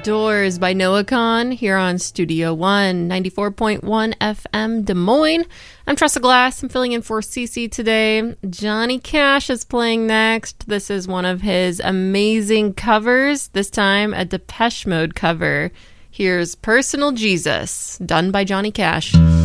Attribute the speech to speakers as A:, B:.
A: Doors by Noah Kahan here on Studio One, 94.1 FM Des Moines. I'm Tressa Glass. I'm filling in for Cece today. Johnny Cash is playing next. This is one of his amazing covers, this time a Depeche Mode cover. Here's Personal Jesus, done by Johnny Cash.